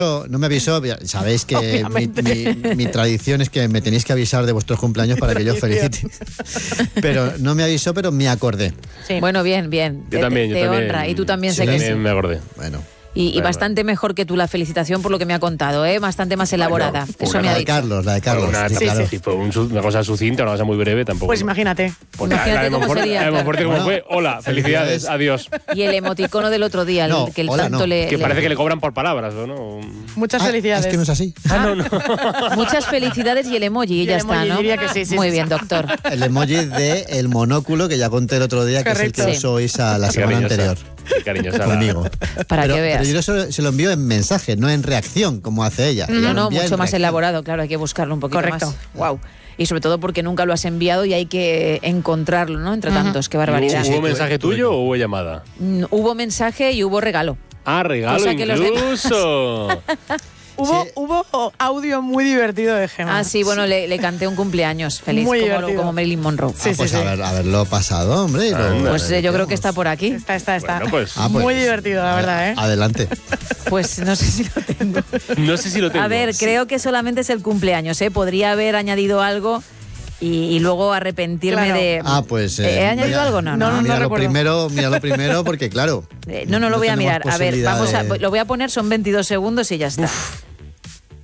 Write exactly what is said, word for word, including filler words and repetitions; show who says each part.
Speaker 1: No me avisó, sabéis que mi, mi, mi tradición es que me tenéis que avisar de vuestros cumpleaños para que yo felicite. Pero no me avisó, pero me acordé.
Speaker 2: Sí. Bueno, bien, bien.
Speaker 3: Yo
Speaker 2: te,
Speaker 3: también,
Speaker 2: te
Speaker 3: yo también.
Speaker 2: honra. Y tú también
Speaker 3: Sí,
Speaker 2: sé que
Speaker 3: también
Speaker 2: sí.
Speaker 3: me acordé.
Speaker 1: Bueno.
Speaker 2: Y, y
Speaker 3: Bueno,
Speaker 2: bastante mejor que tú la felicitación por lo que me ha contado, ¿eh? Bastante más elaborada.
Speaker 3: Bueno,
Speaker 2: Eso
Speaker 3: una
Speaker 2: me ha
Speaker 1: La de
Speaker 2: dicho.
Speaker 1: Carlos, la de Carlos.
Speaker 3: Una,
Speaker 1: sí,
Speaker 3: sí,
Speaker 1: claro.
Speaker 3: sí, fue un, una cosa sucinta, una cosa muy breve tampoco.
Speaker 4: Pues
Speaker 3: ¿no?
Speaker 4: imagínate.
Speaker 3: Pues la- la
Speaker 2: Imagínate
Speaker 3: de
Speaker 2: cómo
Speaker 3: Monforte-
Speaker 2: sería,
Speaker 3: la de
Speaker 2: claro.
Speaker 3: Monforte como
Speaker 1: Bueno,
Speaker 3: fue, hola, felicidades, adiós.
Speaker 2: Y el emoticono del otro día, el
Speaker 1: No,
Speaker 2: que el
Speaker 1: hola,
Speaker 2: santo
Speaker 1: no.
Speaker 2: le,
Speaker 3: Que
Speaker 2: le-
Speaker 3: parece que le cobran por palabras, ¿o no?
Speaker 4: Muchas
Speaker 1: Ah,
Speaker 4: felicidades.
Speaker 1: es que no es así.
Speaker 3: Ah, no, no.
Speaker 2: Muchas felicidades y el emoji, y
Speaker 4: Y
Speaker 2: ya
Speaker 4: el
Speaker 2: está,
Speaker 4: emoji,
Speaker 2: ¿no?
Speaker 4: diría que sí, sí,
Speaker 2: Muy
Speaker 4: sí.
Speaker 2: bien, doctor.
Speaker 1: El emoji de el monóculo que ya conté el otro día, que
Speaker 4: Correcto.
Speaker 1: es el que
Speaker 2: Sí.
Speaker 1: usó Isa la
Speaker 3: Qué
Speaker 1: semana
Speaker 3: cariñosa,
Speaker 1: anterior
Speaker 3: qué cariñosa la-
Speaker 1: conmigo.
Speaker 2: Para
Speaker 1: pero,
Speaker 2: que veas.
Speaker 1: Pero yo se, se lo envío en mensaje, no en reacción, como hace ella. Ella
Speaker 2: No,
Speaker 1: lo
Speaker 2: no,
Speaker 1: envía
Speaker 2: mucho
Speaker 1: en
Speaker 2: más
Speaker 1: reacción.
Speaker 2: elaborado, claro, hay que buscarlo un poquito
Speaker 4: Correcto.
Speaker 2: más. Wow. Y sobre todo porque nunca lo has enviado y hay que encontrarlo, ¿no? Entre tantos, qué barbaridad.
Speaker 3: ¿Hubo
Speaker 1: Sí,
Speaker 3: mensaje
Speaker 1: tuve-
Speaker 3: tuyo o hubo llamada?
Speaker 2: Mm, Hubo mensaje y hubo regalo.
Speaker 3: Ah, regalo
Speaker 2: Cosa que los demás-
Speaker 3: incluso.
Speaker 4: Hubo,
Speaker 1: Sí.
Speaker 4: hubo audio muy divertido de Gemma.
Speaker 2: Ah, sí, bueno, le, le canté un cumpleaños feliz,
Speaker 4: Muy
Speaker 2: como,
Speaker 4: divertido.
Speaker 2: como Marilyn Monroe.
Speaker 4: Sí,
Speaker 1: Ah,
Speaker 4: sí,
Speaker 1: pues
Speaker 4: sí.
Speaker 1: haber- haberlo pasado, hombre. y lo-
Speaker 3: Anda.
Speaker 2: Pues eh, yo creo que está por aquí.
Speaker 4: Está, está, está.
Speaker 3: Bueno, pues-
Speaker 1: Ah, pues,
Speaker 4: muy divertido, la verdad, ¿eh?
Speaker 1: Adelante.
Speaker 2: Pues no sé si lo tengo.
Speaker 3: No sé si lo tengo.
Speaker 2: A ver, creo que solamente es el cumpleaños, ¿eh? Podría haber añadido algo y, y luego arrepentirme
Speaker 4: Claro.
Speaker 2: de...
Speaker 1: Ah, pues.
Speaker 2: ¿He
Speaker 1: eh,
Speaker 2: añadido
Speaker 1: mira-
Speaker 2: algo? No, no.
Speaker 4: No, no,
Speaker 1: mira lo
Speaker 4: recuerdo.
Speaker 1: primero, mira lo primero, porque claro.
Speaker 2: Eh, no, no lo voy a
Speaker 1: tenemos
Speaker 2: mirar. A ver,
Speaker 1: posibilidad
Speaker 2: vamos a,
Speaker 1: de-
Speaker 2: lo voy a poner, son veintidós segundos y ya está.